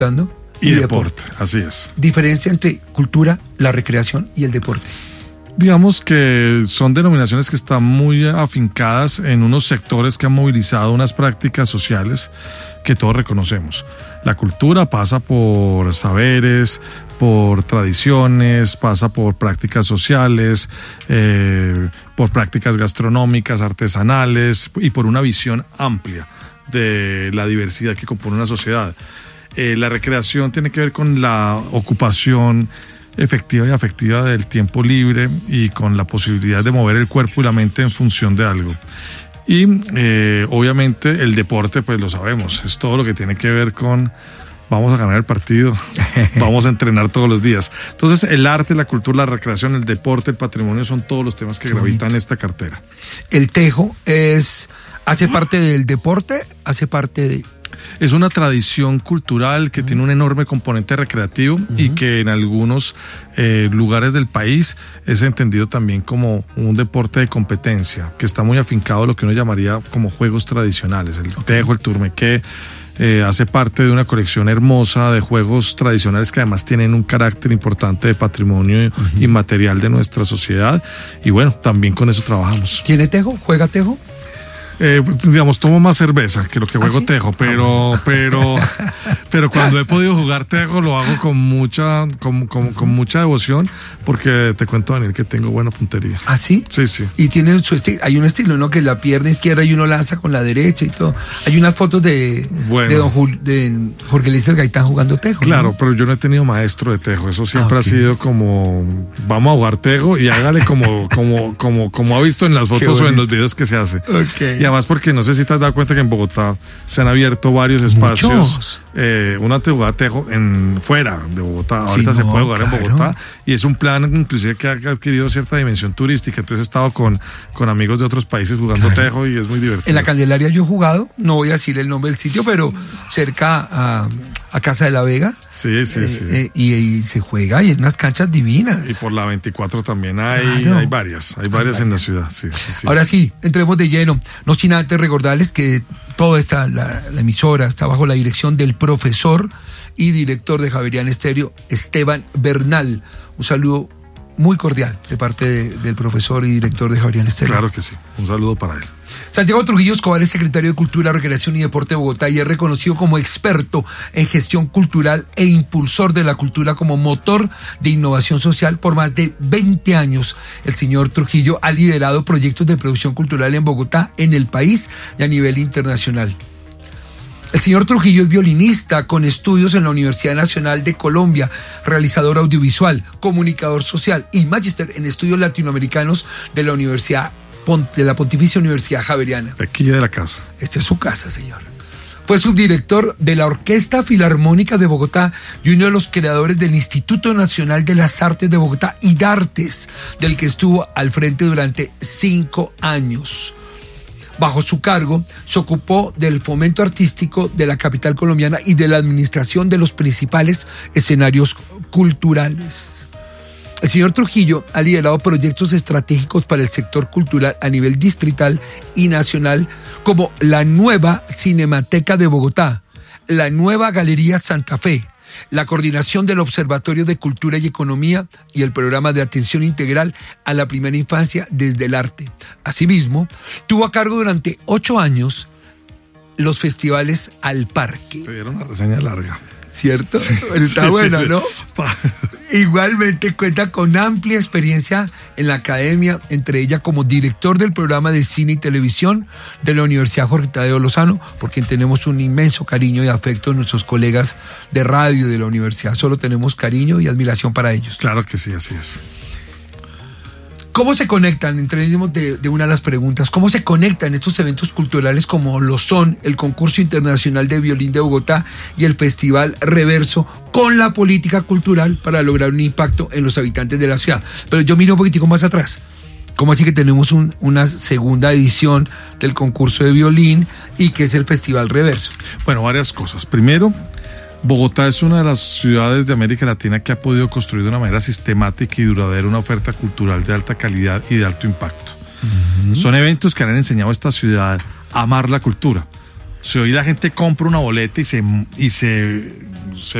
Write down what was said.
y deporte, así es. Diferencia entre cultura, la recreación y el deporte. Digamos que son denominaciones que están muy afincadas en unos sectores que han movilizado unas prácticas sociales que todos reconocemos. La cultura pasa por saberes, por tradiciones, pasa por prácticas sociales, por prácticas gastronómicas, artesanales y por una visión amplia de la diversidad que compone una sociedad. La recreación tiene que ver con la ocupación efectiva y afectiva del tiempo libre y con la posibilidad de mover el cuerpo y la mente en función de algo. Y obviamente el deporte, pues lo sabemos, es todo lo que tiene que ver con vamos a ganar el partido, vamos a entrenar todos los días. Entonces el arte, la cultura, la recreación, el deporte, el patrimonio son todos los temas que gravitan esta cartera. El tejo hace parte del deporte, hace parte de... Es una tradición cultural que tiene un enorme componente recreativo y que en algunos lugares del país es entendido también como un deporte de competencia, que está muy afincado a lo que uno llamaría como juegos tradicionales. El tejo, el turmequé, hace parte de una colección hermosa de juegos tradicionales que además tienen un carácter importante de patrimonio inmaterial de nuestra sociedad y bueno, también con eso trabajamos. ¿Tiene tejo? ¿Juega tejo? Digamos, tomo más cerveza que lo que juego. ¿Sí? Tejo, pero cuando he podido jugar tejo lo hago con mucha devoción, porque te cuento, Daniel, que tengo buena puntería. ¿Ah, sí? Sí, sí. Y tiene su estilo, hay un estilo, ¿no? Que la pierna izquierda y uno lanza con la derecha y todo. Hay unas fotos de Jorge Eliezer Gaitán jugando tejo. Claro, ¿no? Pero yo no he tenido maestro de tejo, eso siempre ha sido como, vamos a jugar tejo y hágale como ha visto en las fotos o en los videos que se hace. Okay. Y además porque no sé si te has dado cuenta que en Bogotá se han abierto varios espacios. Una te jugaba tejo fuera de Bogotá, ahorita se puede jugar en Bogotá y es un plan inclusive que ha adquirido cierta dimensión turística, entonces he estado con amigos de otros países jugando tejo y es muy divertido. En la Candelaria yo he jugado, no voy a decir el nombre del sitio, pero cerca a Casa de la Vega. Sí. Y se juega y en unas canchas divinas. Y por la 24 también hay varias en la ciudad. Sí. Ahora sí, entremos de lleno. No sin antes recordarles que toda la emisora está bajo la dirección del profesor y director de Javeriana Estéreo, Esteban Bernal. Un saludo muy cordial de parte del profesor y director de Javeriana Estéreo. Claro que sí, un saludo para él. Santiago Trujillo Escobar es secretario de Cultura, Recreación y Deporte de Bogotá y es reconocido como experto en gestión cultural e impulsor de la cultura como motor de innovación social por más de 20 años. El señor Trujillo ha liderado proyectos de producción cultural en Bogotá, en el país y a nivel internacional. El señor Trujillo es violinista con estudios en la Universidad Nacional de Colombia, realizador audiovisual, comunicador social y magíster en estudios latinoamericanos de la Pontificia Universidad Javeriana. Aquí de la casa. Esta es su casa, señor. Fue subdirector de la Orquesta Filarmónica de Bogotá y uno de los creadores del Instituto Nacional de las Artes de Bogotá y Dartes, del que estuvo al frente durante 5 años. Bajo su cargo, se ocupó del fomento artístico de la capital colombiana y de la administración de los principales escenarios culturales. El señor Trujillo ha liderado proyectos estratégicos para el sector cultural a nivel distrital y nacional, como la nueva Cinemateca de Bogotá, la nueva Galería Santa Fe, la coordinación del Observatorio de Cultura y Economía y el programa de atención integral a la primera infancia desde el arte. Asimismo, tuvo a cargo durante 8 años los festivales Al Parque. Te dieron una reseña larga. ¿Cierto? Sí, está buena, ¿no? Igualmente cuenta con amplia experiencia en la academia, entre ella como director del programa de cine y televisión de la Universidad Jorge Tadeo Lozano, por quien tenemos un inmenso cariño y afecto de nuestros colegas de radio de la universidad. Solo tenemos cariño y admiración para ellos. Claro que sí, así es. ¿Cómo se conectan? Entremos de una de las preguntas. ¿Cómo se conectan estos eventos culturales como lo son el Concurso Internacional de Violín de Bogotá y el Festival Reverso con la política cultural para lograr un impacto en los habitantes de la ciudad? Pero yo miro un poquitico más atrás. ¿Cómo así que tenemos una segunda edición del concurso de violín y que es el Festival Reverso? Bueno, varias cosas. Primero, Bogotá es una de las ciudades de América Latina que ha podido construir de una manera sistemática y duradera una oferta cultural de alta calidad y de alto impacto. Son eventos que han enseñado a esta ciudad a amar la cultura. Si hoy la gente compra una boleta y se